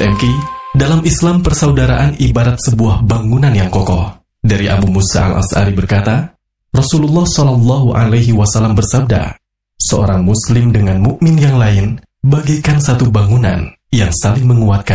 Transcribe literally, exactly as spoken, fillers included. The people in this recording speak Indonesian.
Sahabat M K, dalam Islam persaudaraan ibarat sebuah bangunan yang kokoh. Dari Abu Musa al-Asy'ari berkata, Rasulullah shallallahu alaihi wasallam bersabda, seorang muslim dengan mukmin yang lain bagaikan satu bangunan yang saling menguatkan.